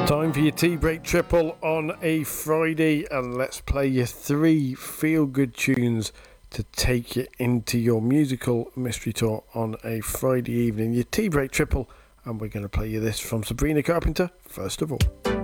Time for your tea break triple on a Friday, and let's play you 3 feel-good tunes to take you into your musical mystery tour on a Friday evening. Your tea break triple, and we're going to play you this from Sabrina Carpenter, first of all.